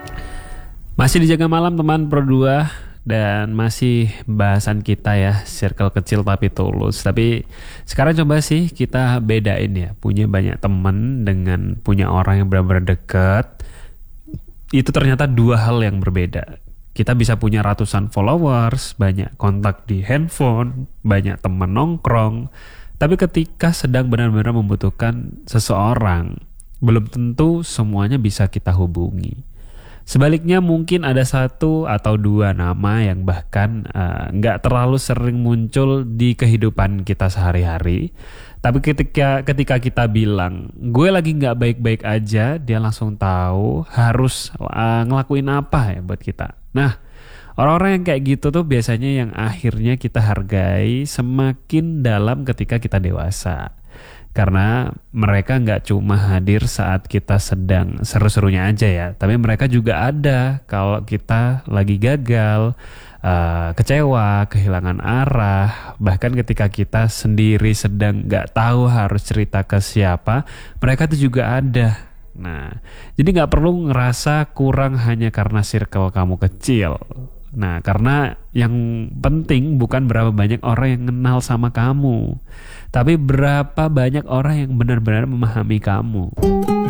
Masih dijaga malam teman Pro 2 dan masih bahasan kita ya, circle kecil tapi tulus. Tapi sekarang coba sih kita bedain ya, punya banyak teman dengan punya orang yang benar-benar dekat. Itu ternyata dua hal yang berbeda. Kita bisa punya ratusan followers, banyak kontak di handphone, banyak teman nongkrong. Tapi ketika sedang benar-benar membutuhkan seseorang, belum tentu semuanya bisa kita hubungi. Sebaliknya mungkin ada satu atau dua nama yang bahkan nggak terlalu sering muncul di kehidupan kita sehari-hari. Tapi ketika kita bilang gue lagi nggak baik-baik aja, dia langsung tahu harus ngelakuin apa ya buat kita. Nah, orang-orang yang kayak gitu tuh biasanya yang akhirnya kita hargai semakin dalam ketika kita dewasa. Karena mereka nggak cuma hadir saat kita sedang seru-serunya aja ya, tapi mereka juga ada kalau kita lagi gagal, kecewa, kehilangan arah, bahkan ketika kita sendiri sedang nggak tahu harus cerita ke siapa, mereka tuh juga ada. Nah, jadi nggak perlu ngerasa kurang hanya karena circle kamu kecil. Nah, karena yang penting bukan berapa banyak orang yang kenal sama kamu, tapi berapa banyak orang yang benar-benar memahami kamu.